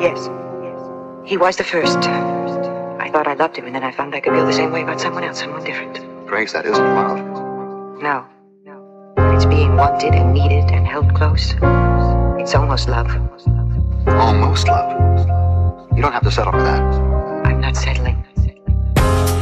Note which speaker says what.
Speaker 1: Yes. He was the first. I thought I loved him, and then I found I could feel the same way about someone else, someone different.
Speaker 2: Grace, that isn't love.
Speaker 1: No. But it's being wanted and needed and held close. It's almost love.
Speaker 2: Almost love. You don't have to settle for that.
Speaker 1: I'm not settling.